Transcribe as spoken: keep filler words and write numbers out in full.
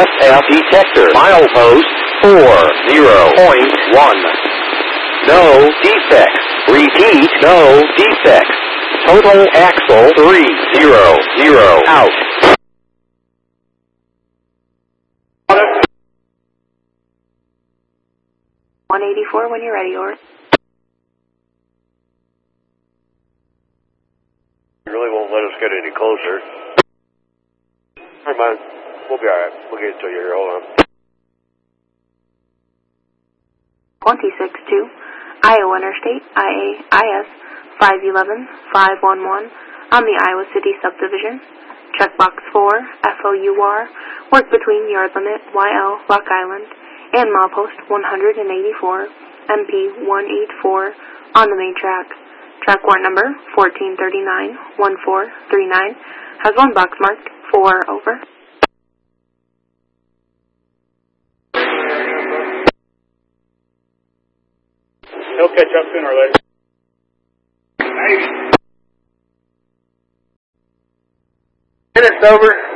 S F detector. Milepost four zero point one. No defects. Repeat, no defects. Total axle three zero zero out. one eighty-four when you're ready, or You really won't let us get any closer. Never mind. We'll be alright. We'll get it to you here. Hold on. twenty-six two, Iowa Interstate, I A I S five eleven five one one on the Iowa City subdivision. Checkbox four, F O U R, work between yard limit Y L Rock Island and milepost one eighty-four, M P one eighty-four on the main track. Track warrant number fourteen thirty-nine one four three nine has one box marked four over. He'll catch up sooner or later. Maybe. Minutes over.